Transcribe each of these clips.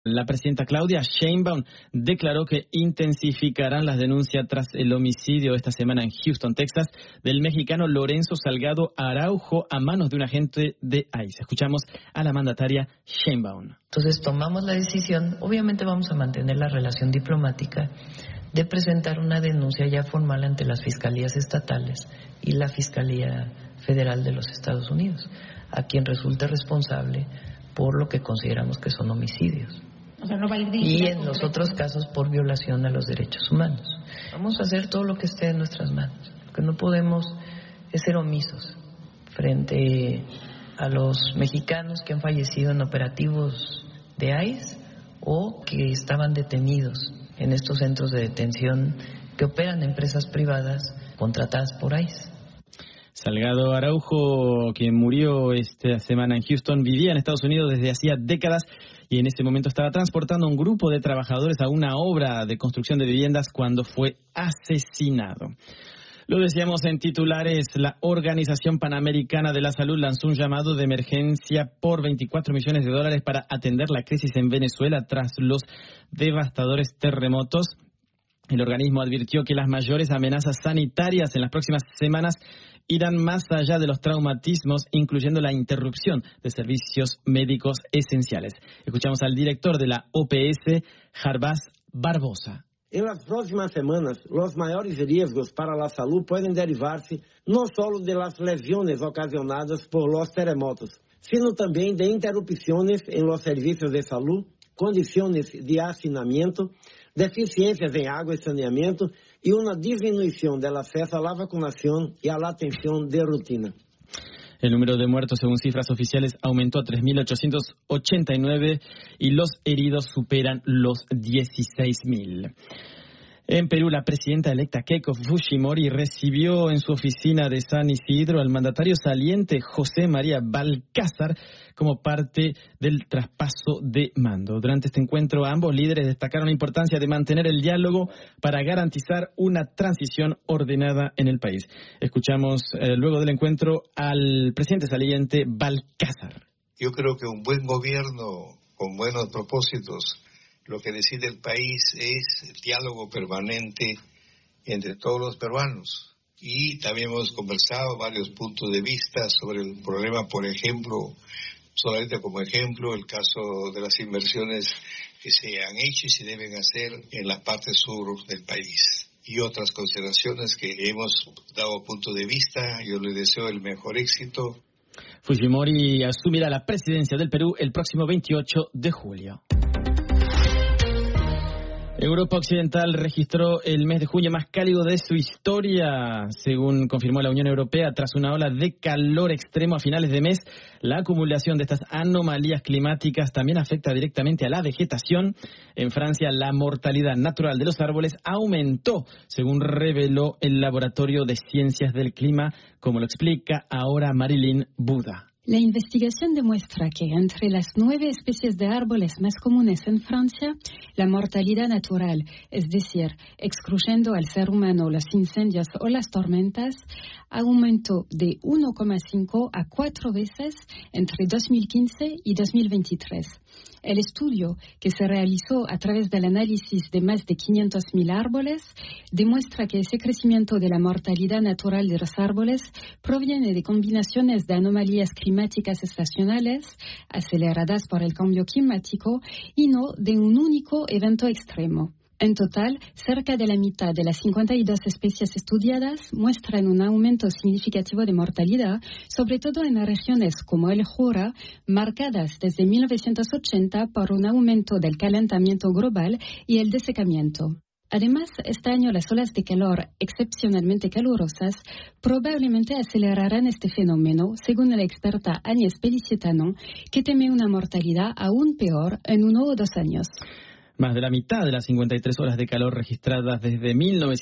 La presidenta Claudia Sheinbaum declaró que intensificarán las denuncias tras el homicidio esta semana en Houston, Texas, del mexicano Lorenzo Salgado Araujo a manos de un agente de ICE. Escuchamos a la mandataria Sheinbaum. Entonces tomamos la decisión, obviamente vamos a mantener la relación diplomática, de presentar una denuncia ya formal ante las fiscalías estatales y la Fiscalía Federal de los Estados Unidos, a quien resulte responsable por lo que consideramos que son homicidios. O sea, no va a ir y en los otros casos por violación a los derechos humanos. Vamos a hacer todo lo que esté en nuestras manos. Lo que no podemos es ser omisos frente a los mexicanos que han fallecido en operativos de ICE o que estaban detenidos en estos centros de detención que operan empresas privadas contratadas por ICE. Salgado Araujo, quien murió esta semana en Houston, vivía en Estados Unidos desde hacía décadas y en ese momento estaba transportando a un grupo de trabajadores a una obra de construcción de viviendas cuando fue asesinado. Lo decíamos en titulares, la Organización Panamericana de la Salud lanzó un llamado de emergencia por $24 millones para atender la crisis en Venezuela tras los devastadores terremotos. El organismo advirtió que las mayores amenazas sanitarias en las próximas semanas irán más allá de los traumatismos, incluyendo la interrupción de servicios médicos esenciales. Escuchamos al director de la OPS, Jarbas Barbosa. En las próximas semanas, los mayores riesgos para la salud pueden derivarse no solo de las lesiones ocasionadas por los terremotos, sino también de interrupciones en los servicios de salud, condiciones de hacinamiento, deficiencias en agua y saneamiento y una disminución del acceso a la vacunación y a la atención de rutina. El número de muertos, según cifras oficiales, aumentó a 3.889 y los heridos superan los 16.000. En Perú, la presidenta electa Keiko Fujimori recibió en su oficina de San Isidro al mandatario saliente José María Balcázar como parte del traspaso de mando. Durante este encuentro, ambos líderes destacaron la importancia de mantener el diálogo para garantizar una transición ordenada en el país. Escuchamos luego del encuentro al presidente saliente Balcázar. Yo creo que un buen gobierno con buenos propósitos, lo que decide el país es el diálogo permanente entre todos los peruanos. Y también hemos conversado varios puntos de vista sobre el problema, por ejemplo, solamente como ejemplo, el caso de las inversiones que se han hecho y se deben hacer en la parte sur del país. Y otras consideraciones que hemos dado punto de vista. Yo le deseo el mejor éxito. Fujimori asumirá la presidencia del Perú el próximo 28 de julio. Europa Occidental registró el mes de junio más cálido de su historia, según confirmó la Unión Europea, tras una ola de calor extremo a finales de mes. La acumulación de estas anomalías climáticas también afecta directamente a la vegetación. En Francia, la mortalidad natural de los árboles aumentó, según reveló el Laboratorio de Ciencias del Clima, como lo explica ahora Marilyn Buda. La investigación demuestra que entre las 9 especies de árboles más comunes en Francia, la mortalidad natural, es decir, excluyendo al ser humano los incendios o las tormentas, aumentó de 1,5 a 4 veces entre 2015 y 2023. El estudio, que se realizó a través del análisis de más de 500.000 árboles, demuestra que ese crecimiento de la mortalidad natural de los árboles proviene de combinaciones de anomalías climáticas estacionales aceleradas por el cambio climático y no de un único evento extremo. En total, cerca de la mitad de las 52 especies estudiadas muestran un aumento significativo de mortalidad, sobre todo en regiones como el Jura, marcadas desde 1980 por un aumento del calentamiento global y el desecamiento. Además, este año las olas de calor excepcionalmente calurosas probablemente acelerarán este fenómeno, según la experta Agnès Pellicetano, que teme una mortalidad aún peor en 1 o 2 años. Más de la mitad de las 53 horas de calor registradas desde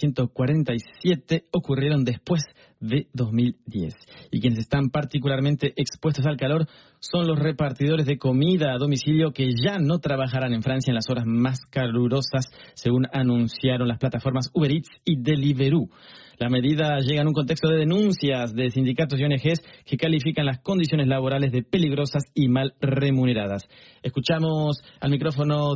1947 ocurrieron después de 2010. Y quienes están particularmente expuestos al calor son los repartidores de comida a domicilio que ya no trabajarán en Francia en las horas más calurosas, según anunciaron las plataformas Uber Eats y Deliveroo. La medida llega en un contexto de denuncias de sindicatos y ONGs que califican las condiciones laborales de peligrosas y mal remuneradas. Escuchamos al micrófono